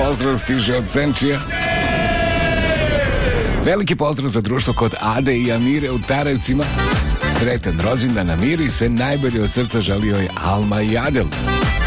pozdrav stiže od Senčija. Veliki pozdrav za društvo kod Ade i Amire u Tarevcima. Sretan rođendan Amiri, sve najbolje od srca želio je Alma i Adel.